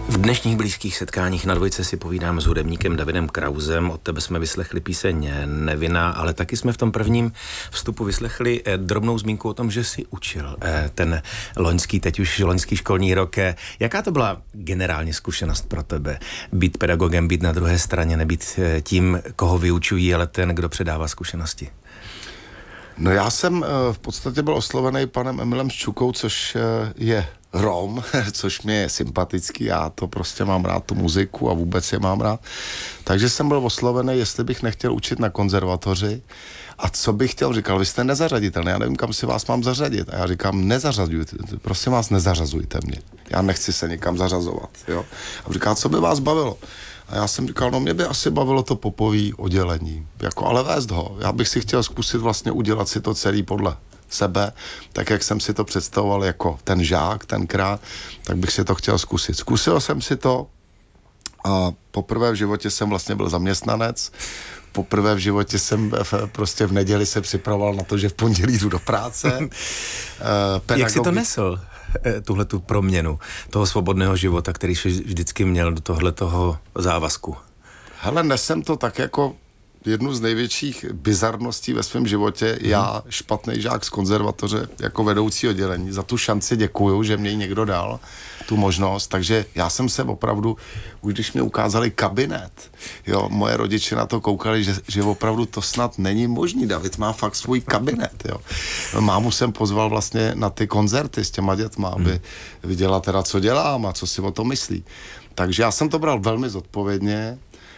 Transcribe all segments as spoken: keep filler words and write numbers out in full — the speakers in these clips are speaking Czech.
V dnešních blízkých setkáních na dvojce si povídám s hudebníkem Davidem Krausem. Od tebe jsme vyslechli píseň Nevina, ale taky jsme v tom prvním vstupu vyslechli drobnou zmínku o tom, že si učil ten loňský, teď už loňský školní rok. Jaká to byla generálně zkušenost pro tebe? Být pedagogem, být na druhé straně, nebýt tím, koho vyučují, ale ten, kdo předává zkušenosti? No já jsem v podstatě byl oslovený panem Emilem Ščukou, což je Rom, což mě je sympatický, já to prostě mám rád, tu muziku a vůbec je mám rád. Takže jsem byl oslovený, jestli bych nechtěl učit na konzervatoři a co bych chtěl, říkal, vy jste nezařaditelný, já nevím, kam si vás mám zařadit. A já říkám, nezařazujte, prosím vás, nezařazujte mě, já nechci se nikam zařazovat, jo. A říká, co by vás bavilo? A já jsem říkal, no mě by asi bavilo to popový oddělení, jako ale vést ho, já bych si chtěl zkusit vlastně udělat si to celý podle sebe, tak jak jsem si to představoval jako ten žák tenkrát, tak bych si to chtěl zkusit. Zkusil jsem si to a poprvé v životě jsem vlastně byl zaměstnanec, poprvé v životě jsem prostě v neděli se připravoval na to, že v pondělí jdu do práce. Pedagogi... Jak jsi to nesl, tuhle tu proměnu toho svobodného života, který jsi vždycky měl do tohletoho závazku? Hele, nesem to tak jako jednu z největších bizarností ve svém životě. Hmm. Já, špatný žák z konzervatoře, jako vedoucí oddělení, za tu šanci děkuju, že mě ji někdo dal, tu možnost, takže já jsem se opravdu, už když mě ukázali kabinet, jo, moje rodiče na to koukali, že, že opravdu to snad není možný, David má fakt svůj kabinet, jo. Mámu jsem pozval vlastně na ty koncerty s těma dětma, aby hmm. viděla teda, co dělám a co si o tom myslí. Takže já jsem to bral velmi zodpovědně.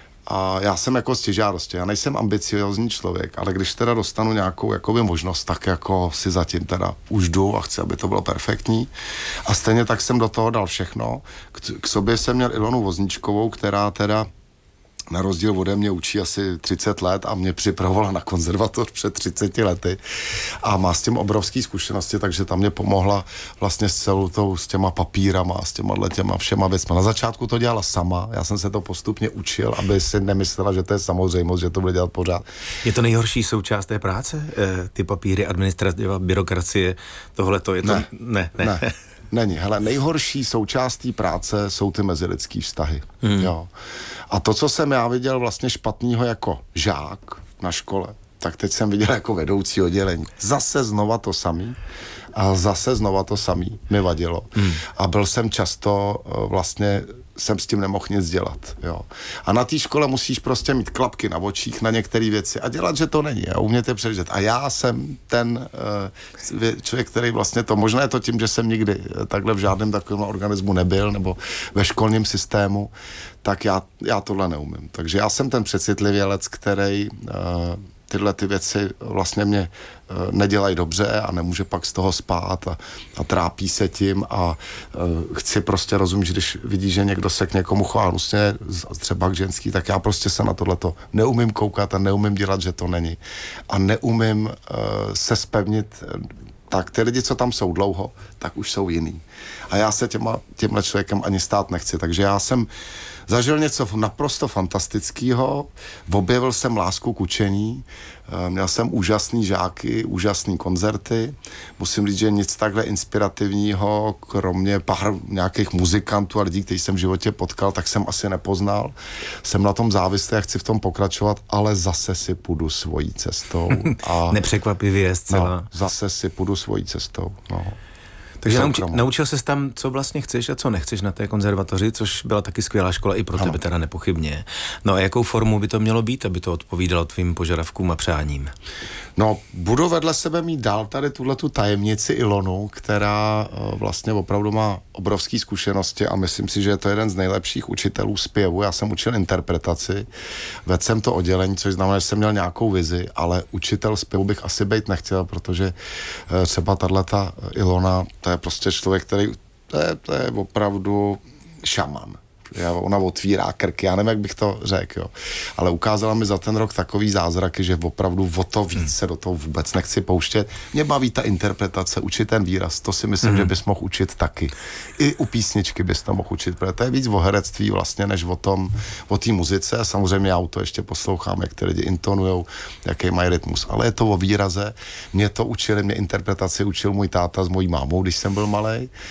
A já jsem jako stěžádosti, já nejsem ambiciozní člověk, ale když teda dostanu nějakou jakoby možnost, tak jako si zatím teda už jdu a chci, aby to bylo perfektní. A stejně tak jsem do toho dal všechno. K, k sobě jsem měl Ilonu Vozničkovou, která teda na rozdíl ode mě učí asi třicet let a mě připravovala na konzervatoř před třiceti lety a má s tím obrovský zkušenosti, takže tam mě pomohla vlastně s celou tou, s těma papírama a s těma těma všema věcma. Na začátku to dělala sama, já jsem se to postupně učil, aby si nemyslela, že to je samozřejmost, že to bude dělat pořád. Je to nejhorší součást té práce? E, ty papíry, administrativa, byrokracie, tohleto je to? Ne, ne. ne. ne. Není. Hele, nejhorší součástí práce jsou ty mezilidský vztahy. Hmm. Jo. A to, co jsem já viděl vlastně špatného jako žák na škole, tak teď jsem viděl jako vedoucí oddělení. Zase znova to samý a zase znova to samý mi vadilo. Hmm. A byl jsem často vlastně jsem s tím nemohl nic dělat, jo. A na té škole musíš prostě mít klapky na očích na některé věci a dělat, že to není a umět je přežít. A já jsem ten uh, člověk, který vlastně to, možná je to tím, že jsem nikdy takhle v žádném takovém organismu nebyl nebo ve školním systému, tak já, já tohle neumím. Takže já jsem ten přecitlivělec, který uh, tyhle ty věci vlastně mě uh, nedělají dobře a nemůže pak z toho spát a, a trápí se tím a uh, chci prostě rozumět, že když vidí, že někdo se k někomu chová hnusně, třeba k ženský, tak já prostě se na tohleto neumím koukat a neumím dělat, že to není. A neumím uh, se zpevnit, tak ty lidi, co tam jsou dlouho, tak už jsou jiný. A já se těma, tímhle člověkem ani stát nechci, takže já jsem zažil něco naprosto fantastického, objevil jsem lásku k učení, měl jsem úžasný žáky, úžasný koncerty, musím říct, že nic takhle inspirativního, kromě pár nějakých muzikantů a lidí, kteří jsem v životě potkal, tak jsem asi nepoznal. Jsem na tom závislý a chci v tom pokračovat, ale zase si půjdu svojí cestou. A nepřekvapivě zcela. No, zase si půjdu svojí cestou, no. Takže nauči, naučil ses tam, co vlastně chceš a co nechceš na té konzervatoři, což byla taky skvělá škola i pro ano. tebe teda nepochybně. No a jakou formu by to mělo být, aby to odpovídalo tvým požadavkům a přáním? No, budu vedle sebe mít dál tady tuhletu tajemnici Ilonu, která uh, vlastně opravdu má obrovské zkušenosti a myslím si, že je to jeden z nejlepších učitelů zpěvu. Já jsem učil interpretaci, vedl jsem to oddělení, což znamená, že jsem měl nějakou vizi, ale učitel zpěvu bych asi být nechtěl, protože uh, třeba tahleta Ilona, to je prostě člověk, který, to je, to je opravdu šaman. Já, ona otvírá krky, já nevím, jak bych to řekl, jo. Ale ukázala mi za ten rok takový zázraky, že opravdu o to víc se do toho vůbec nechci pouštět. Mě baví ta interpretace, učit ten výraz, to si myslím, mm. že bys mohl učit taky. I u písničky bys to mohl učit, protože to je víc o herectví vlastně, než o tom, o té muzice. Samozřejmě já to ještě poslouchám, jak ty lidi intonujou, jaký mají rytmus, ale je to o výraze. Mě to učili, mě interpretaci učil můj táta s mojí mámou, když jsem byl malej.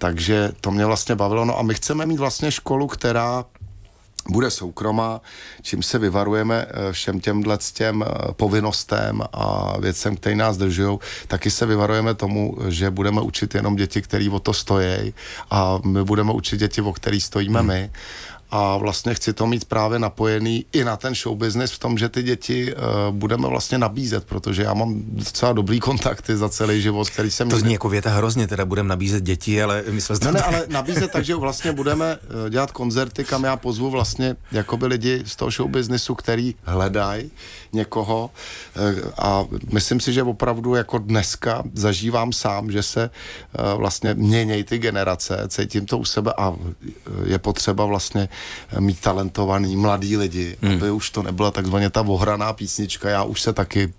Takže to mě vlastně bavilo. No a my chceme mít vlastně školu, která bude soukromá, čím se vyvarujeme všem těmhle těm povinnostem a věcem, které nás držujou, taky se vyvarujeme tomu, že budeme učit jenom děti, který o to stojí, a my budeme učit děti, o který stojíme hmm. my. A vlastně chci to mít právě napojený i na ten show business v tom, že ty děti uh, budeme vlastně nabízet, protože já mám docela dobrý kontakty za celý život, který jsem... To zní jako věta hrozně, teda budeme nabízet děti, ale myslel jste... No ne, ale nabízet, takže vlastně budeme uh, dělat koncerty, kam já pozvu vlastně jakoby lidi z toho show businessu, který hledají někoho, uh, a myslím si, že opravdu jako dneska zažívám sám, že se uh, vlastně měnějí ty generace, cítím to u sebe a uh, je potřeba vlastně mít talentovaný mladý lidi, hmm. aby už to nebyla takzvaně ta ohraná písnička. Já už se taky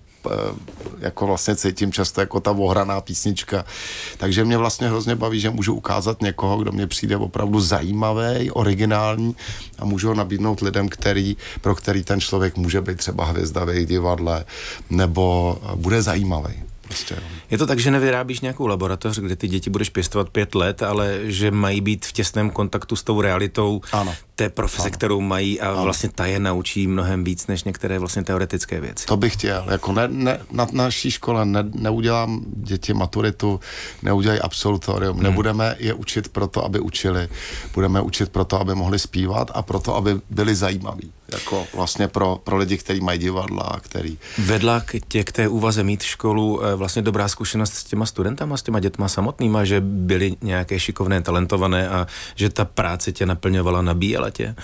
jako vlastně cítím často jako ta ohraná písnička. Takže mě vlastně hrozně baví, že můžu ukázat někoho, kdo mě přijde opravdu zajímavý, originální, a můžu ho nabídnout lidem, který, pro který ten člověk může být třeba hvězda v jejich divadle, nebo bude zajímavý. Prostě, je to tak, že nevyrábíš nějakou laboratoř, kde ty děti budeš pěstovat pět let, ale že mají být v těsném kontaktu s tou realitou ano. té profese, ano. kterou mají, a ano. vlastně ta je naučí mnohem víc než některé vlastně teoretické věci. To bych chtěl. Jako ne, ne, na naší škole ne, neudělám děti maturitu, neudělají absolutorium. Hmm. Nebudeme je učit proto, aby učili. Budeme učit proto, aby mohli zpívat, a proto, aby byli zajímaví. Jako vlastně pro, pro lidi, kteří mají divadla, který... Vedla k tě k té úvaze mít školu vlastně dobrá zkušenost s těma studentama, s těma dětma samotnýma, že byli nějaké šikovné, talentované a že ta práce tě naplňovala, nabíjela tě?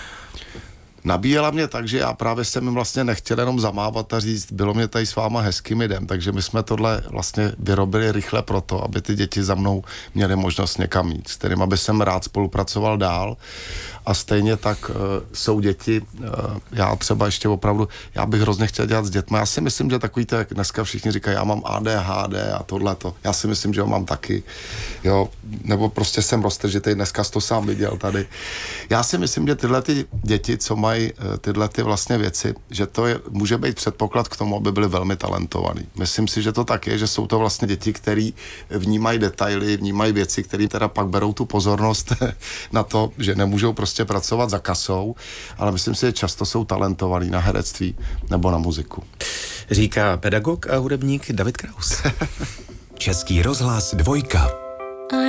Nabíjela mě tak, že já právě jsem jim vlastně nechtěl jenom zamávat a říct, bylo mě tady s váma hezkým jdem, takže my jsme tohle vlastně vyrobili rychle proto, aby ty děti za mnou měly možnost někam jít, s kterým aby jsem rád spolupracoval dál. A stejně tak uh, jsou děti, uh, já třeba ještě opravdu, já bych hrozně chtěl dělat s dětmi. Já si myslím, že takový to, jak dneska všichni říkají, já mám A D H D a tohleto. Já si myslím, že ho mám taky. Jo, nebo prostě jsem roztržitej, dneska jsi to sám viděl tady. Já si myslím, že tyhle ty děti, co mají uh, tyhle ty vlastně věci, že to je, může být předpoklad k tomu, aby byli velmi talentovaní. Myslím si, že to tak je, že jsou to vlastně děti, který vnímají detaily, vnímají věci, které teda pak berou tu pozornost na to, že nemůžou prostě pracovat za kasou, ale myslím si, že často jsou talentovaní na herectví nebo na muziku. Říká pedagog a hudebník David Kraus. Český rozhlas dvojka.